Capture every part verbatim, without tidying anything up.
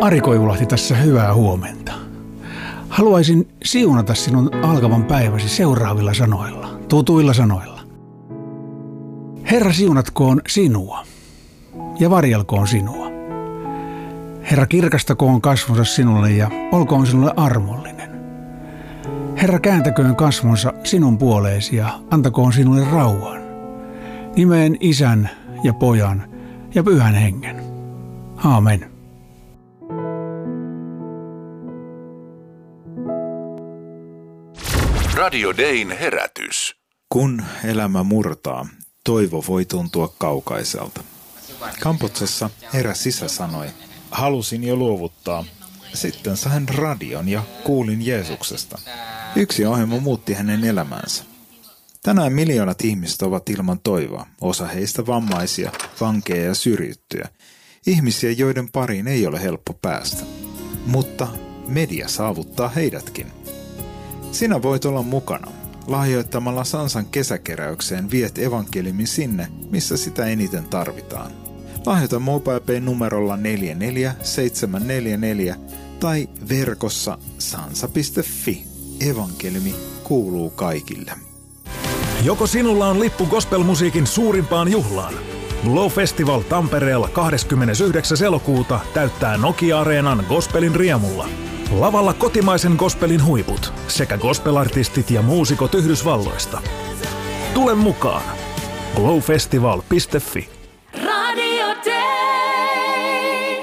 Ari Koivulahti tässä, hyvää huomenta. Haluaisin siunata sinun alkavan päiväsi seuraavilla sanoilla, tutuilla sanoilla. Herra siunatkoon sinua ja varjelkoon sinua. Herra kirkastakoon kasvonsa sinulle ja olkoon sinulle armollinen. Herra kääntäköön kasvonsa sinun puoleesi ja antakoon sinulle rauhan. Nimeen Isän ja Pojan ja Pyhän Hengen. Aamen. Radio Dayn herätys. Kun elämä murtaa, toivo voi tuntua kaukaiselta. Kamputsessa eräs isä sanoi, halusin jo luovuttaa. Sitten sain radion ja kuulin Jeesuksesta. Yksi ohjelma muutti hänen elämänsä. Tänään miljoonat ihmiset ovat ilman toivoa, osa heistä vammaisia, vankeja ja syrjittyjä. Ihmisiä, joiden pariin ei ole helppo päästä. Mutta media saavuttaa heidätkin. Sinä voit olla mukana. Lahjoittamalla Sansan kesäkeräykseen viet evankeliumin sinne, missä sitä eniten tarvitaan. Lahjoita MobilePay numerolla neljä neljä seitsemän neljä neljä tai verkossa sansa piste fi. Evankeliumi kuuluu kaikille. Joko sinulla on lippu gospelmusiikin suurimpaan juhlaan? Glow Festival Tampereella kahdeskymmenesyhdeksäs elokuuta täyttää Nokia-areenan gospelin riemulla. Lavalla kotimaisen gospelin huiput sekä gospelartistit ja muusikot Yhdysvalloista. Tule mukaan! glowfestival piste fi. Radio Day.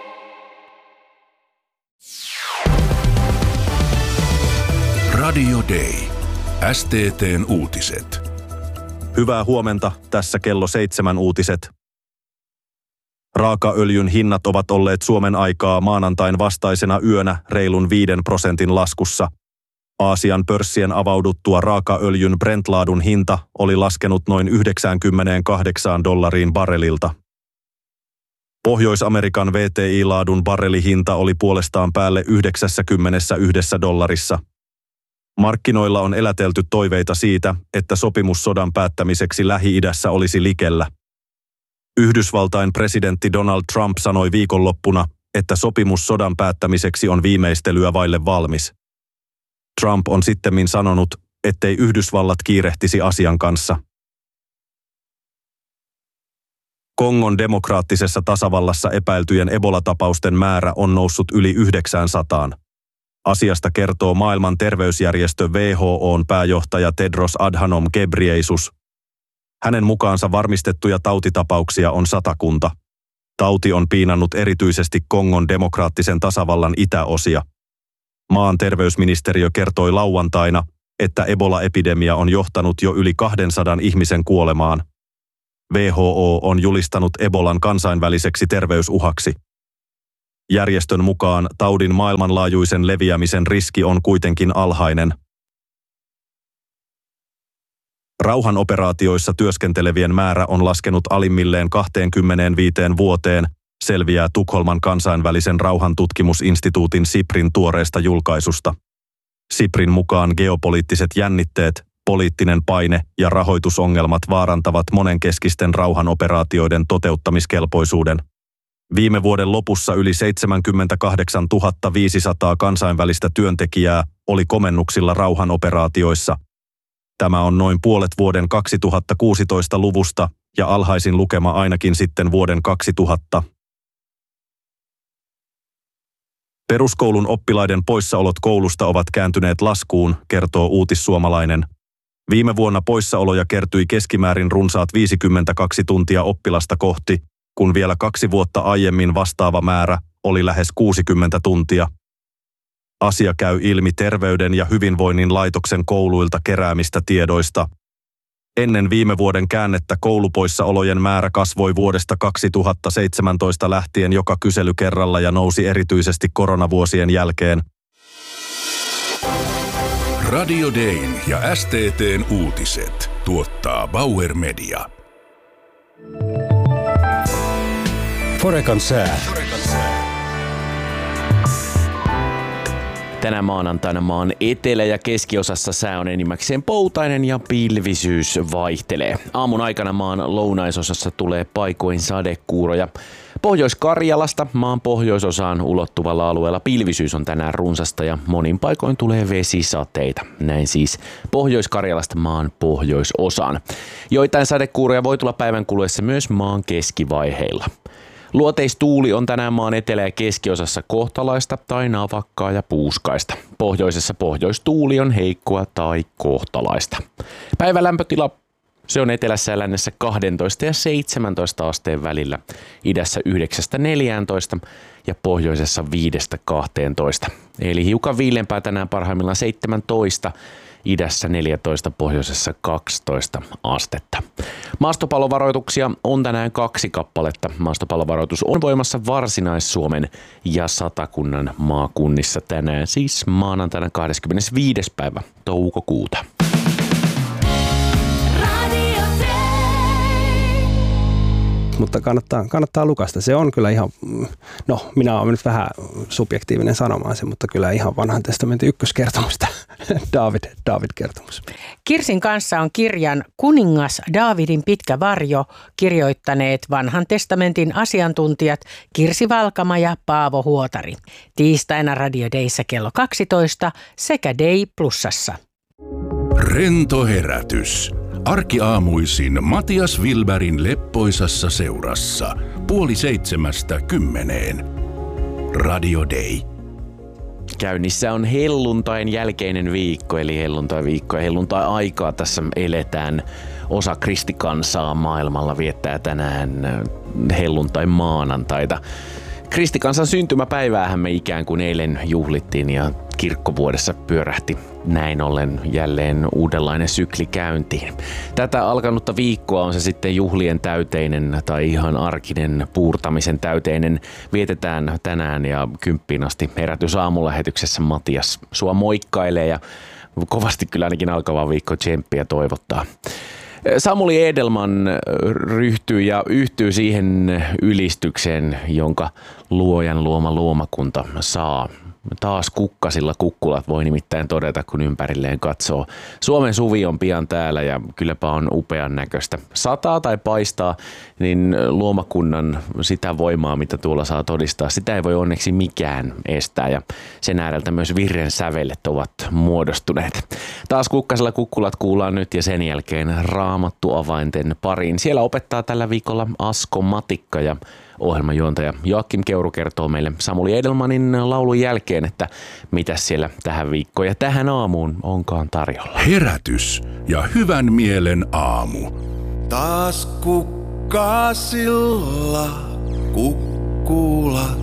Radio Day. S T T:n uutiset. Hyvää huomenta, tässä kello seitsemän uutiset. Raakaöljyn hinnat ovat olleet Suomen aikaa maanantain vastaisena yönä reilun viiden prosentin laskussa. Aasian pörssien avauduttua raakaöljyn Brent-laadun hinta oli laskenut noin yhdeksänkymmentäkahdeksan dollariin barrelilta. Pohjois-Amerikan V T I-laadun barrelihinta oli puolestaan päälle yhdeksänkymmentäyksi dollarissa. Markkinoilla on elätelty toiveita siitä, että sopimus sodan päättämiseksi Lähi-idässä olisi likellä. Yhdysvaltain presidentti Donald Trump sanoi viikonloppuna, että sopimus sodan päättämiseksi on viimeistelyä vaille valmis. Trump on sittemmin sanonut, ettei Yhdysvallat kiirehtisi asian kanssa. Kongon demokraattisessa tasavallassa epäiltyjen Ebola-tapausten määrä on noussut yli yhdeksänsataan. Asiasta kertoo maailman terveysjärjestö W H O:n pääjohtaja Tedros Adhanom Ghebreyesus. Hänen mukaansa varmistettuja tautitapauksia on satakunta. Tauti on piinannut erityisesti Kongon demokraattisen tasavallan itäosia. Maan terveysministeriö kertoi lauantaina, että Ebola-epidemia on johtanut jo yli kahdensadan ihmisen kuolemaan. W H O on julistanut Ebolan kansainväliseksi terveysuhaksi. Järjestön mukaan taudin maailmanlaajuisen leviämisen riski on kuitenkin alhainen. Rauhanoperaatioissa työskentelevien määrä on laskenut alimmilleen kaksikymmentäviisi vuoteen, selviää Tukholman kansainvälisen rauhantutkimusinstituutin SIPRin tuoreesta julkaisusta. SIPRin mukaan geopoliittiset jännitteet, poliittinen paine ja rahoitusongelmat vaarantavat monenkeskisten rauhanoperaatioiden toteuttamiskelpoisuuden. Viime vuoden lopussa yli seitsemänkymmentäkahdeksantuhatta viisisataa kansainvälistä työntekijää oli komennuksilla rauhanoperaatioissa. Tämä on noin puolet vuoden kaksituhattakuusitoista luvusta ja alhaisin lukema ainakin sitten vuoden kaksituhatta. Peruskoulun oppilaiden poissaolot koulusta ovat kääntyneet laskuun, kertoo Uutissuomalainen. Viime vuonna poissaoloja kertyi keskimäärin runsaat viisikymmentäkaksi tuntia oppilasta kohti, kun vielä kaksi vuotta aiemmin vastaava määrä oli lähes kuusikymmentä tuntia. Asia käy ilmi Terveyden ja hyvinvoinnin laitoksen kouluilta keräämistä tiedoista. Ennen viime vuoden käännettä koulupoissaolojen määrä kasvoi vuodesta kaksituhattaseitsemäntoista lähtien joka kyselykerralla ja nousi erityisesti koronavuosien jälkeen. Radio Dayn ja S T T:n uutiset tuottaa Bauer Media. Forekan sää. Tänä maanantaina maan etelä- ja keskiosassa sää on enimmäkseen poutainen ja pilvisyys vaihtelee. Aamun aikana maan lounaisosassa tulee paikoin sadekuuroja. Pohjois-Karjalasta maan pohjoisosaan ulottuvalla alueella pilvisyys on tänään runsasta ja monin paikoin tulee vesisateita. Näin siis Pohjois-Karjalasta maan pohjoisosaan. Joitain sadekuuroja voi tulla päivän kuluessa myös maan keskivaiheilla. Luoteistuuli on tänään maan etelä- ja keskiosassa kohtalaista tai navakkaa ja puuskaista. Pohjoisessa pohjoistuuli on heikkoa tai kohtalaista. Päivälämpötila se on etelässä ja lännessä kaksitoista ja seitsemäntoista asteen välillä, idässä yhdeksästä neljääntoista ja pohjoisessa viidestä kahteentoista. Eli hiukan viilempää tänään parhaimmillaan seitsemäntoista, idässä neljätoista, pohjoisessa kaksitoista astetta. Maastopallovaroituksia on tänään kaksi kappaletta. Maastopallovaroitus on voimassa Varsinais-Suomen ja Satakunnan maakunnissa tänään, siis maanantaina kahdeskymmenesviides päivä toukokuuta. Mutta kannattaa, kannattaa lukasta. Se on kyllä ihan, no minä olen nyt vähän subjektiivinen sanomaan se, mutta kyllä ihan vanhan testamentin ykköskertomusta, David, David-kertomus. Kirsin kanssa on kirjan Kuningas Daavidin pitkä varjo kirjoittaneet vanhan testamentin asiantuntijat Kirsi Valkama ja Paavo Huotari. Tiistaina Radio Dayssä kello kaksitoista sekä Day Plusassa. Rento herätys. Arkiaamuisin Matias Wilbergin leppoisassa seurassa. Puoli seitsemästä kymmeneen. Radio Day. Käynnissä on helluntain jälkeinen viikko, eli helluntai-viikko ja helluntai-aikaa tässä eletään. Osa kristikansaa maailmalla viettää tänään helluntai-maanantaita. Kristikansan syntymäpäiväähän me ikään kuin eilen juhlittiin ja kirkkovuodessa pyörähti näin ollen jälleen uudenlainen sykli käyntiin. Tätä alkanutta viikkoa on se sitten juhlien täyteinen tai ihan arkinen puurtamisen täyteinen. Vietetään tänään ja kymppiin asti herätysaamulähetyksessä Matias sua moikkailee ja kovasti kyllä ainakin alkava viikko tsemppiä toivottaa. Samuli Edelman ryhtyy ja yhtyy siihen ylistykseen, jonka luojan luoma luomakunta saa. Taas kukkasilla kukkulat voi nimittäin todeta, kun ympärilleen katsoo. Suomen suvi on pian täällä ja kylläpä on upean näköistä. Sataa tai paistaa, niin luomakunnan sitä voimaa, mitä tuolla saa todistaa, sitä ei voi onneksi mikään estää. Ja sen ääreltä myös virren sävelet ovat muodostuneet. Taas kukkasilla kukkulat kuullaan nyt ja sen jälkeen Raamattu avainten pariin. Siellä opettaa tällä viikolla Asko Matikka ja ohjelmajuontaja Joakim Keuru kertoo meille Samuli Edelmanin laulun jälkeen, että mitä siellä tähän viikkoon ja tähän aamuun onkaan tarjolla. Herätys ja hyvän mielen aamu. Taas kukkasilla kukkulat